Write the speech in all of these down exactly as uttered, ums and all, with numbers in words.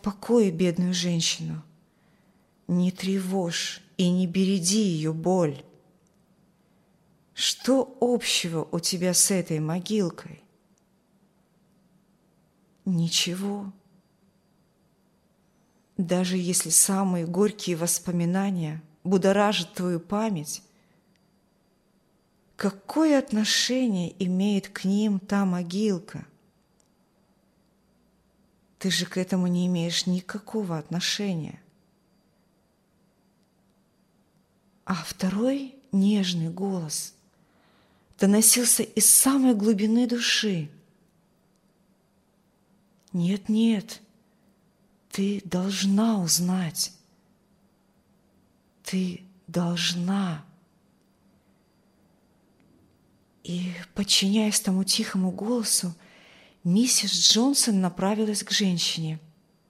покое бедную женщину, не тревожь и не береди ее боль. Что общего у тебя с этой могилкой? Ничего. Даже если самые горькие воспоминания будоражат твою память, какое отношение имеет к ним та могилка? Ты же к этому не имеешь никакого отношения. А второй нежный голос доносился из самой глубины души. Нет, нет, ты должна узнать. Ты должна. И, подчиняясь тому тихому голосу, миссис Джонсон направилась к женщине.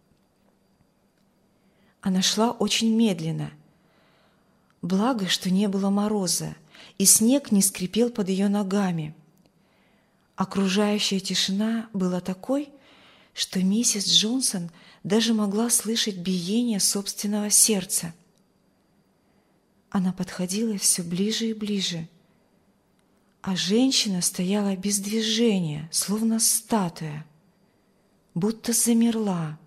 Она шла очень медленно. Благо, что не было мороза, и снег не скрипел под ее ногами. Окружающая тишина была такой, что миссис Джонсон даже могла слышать биение собственного сердца. Она подходила все ближе и ближе, а женщина стояла без движения, словно статуя, будто замерла.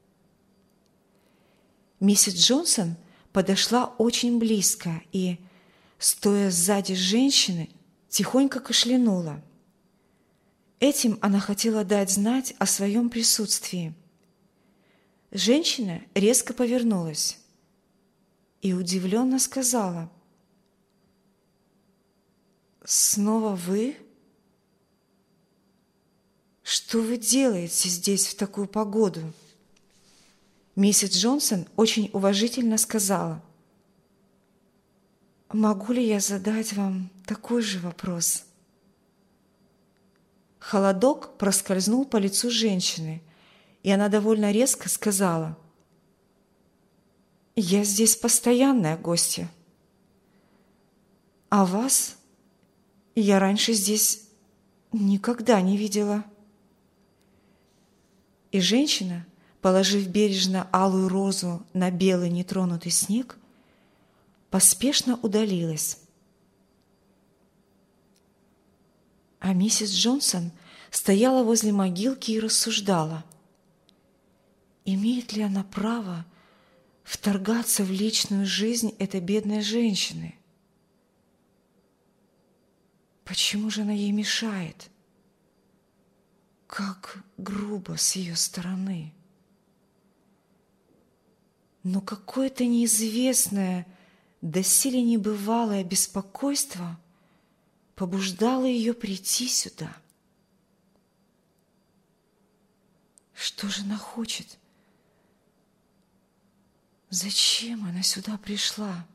Миссис Джонсон подошла очень близко и, стоя сзади женщины, тихонько кашлянула. Этим она хотела дать знать о своем присутствии. Женщина резко повернулась и удивленно сказала: «Снова вы? Что вы делаете здесь в такую погоду?» Миссис Джонсон очень уважительно сказала: «Могу ли я задать вам такой же вопрос?» Холодок проскользнул по лицу женщины, и она довольно резко сказала: «Я здесь постоянная гостья, а вас я раньше здесь никогда не видела». И женщина, положив бережно алую розу на белый нетронутый снег, поспешно удалилась. А миссис Джонсон стояла возле могилки и рассуждала: имеет ли она право вторгаться в личную жизнь этой бедной женщины? Почему же она ей мешает? Как грубо с ее стороны! Но какое-то неизвестное, доселе небывалое беспокойство побуждало ее прийти сюда. Что же она хочет? Зачем она сюда пришла?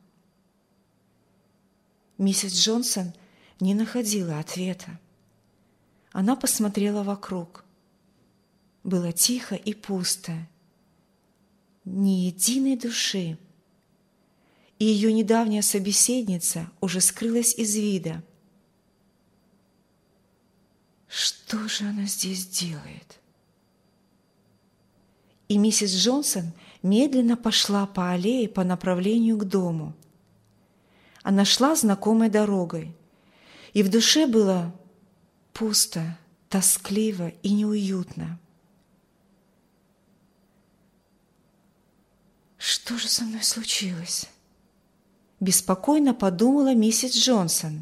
Миссис Джонсон не находила ответа. Она посмотрела вокруг. Было тихо и пусто. Ни единой души. И ее недавняя собеседница уже скрылась из вида. Что же она здесь делает? И миссис Джонсон медленно пошла по аллее по направлению к дому. Она шла знакомой дорогой, и в душе было пусто, тоскливо и неуютно. Что же со мной случилось? Беспокойно подумала миссис Джонсон.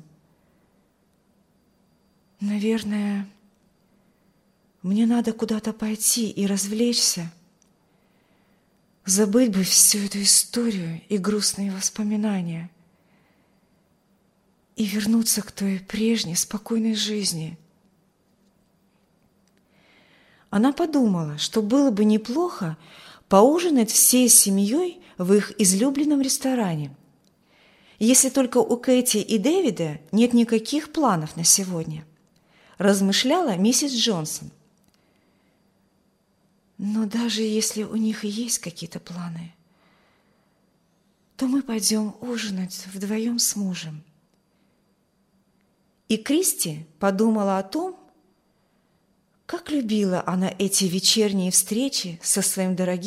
Наверное, мне надо куда-то пойти и развлечься. Забыть бы всю эту историю и грустные воспоминания и вернуться к той прежней спокойной жизни. Она подумала, что было бы неплохо поужинать всей семьей в их излюбленном ресторане, если только у Кэти и Дэвида нет никаких планов на сегодня, размышляла миссис Джонсон. Но даже если у них и есть какие-то планы, то мы пойдем ужинать вдвоем с мужем. И Кристи подумала о том, как любила она эти вечерние встречи со своим дорогим